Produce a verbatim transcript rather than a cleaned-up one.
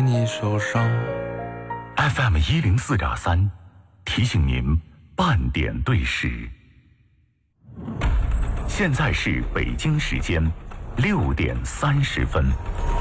你受伤。 F M 一零四点三，提醒您半点对时。现在是北京时间六点三十分。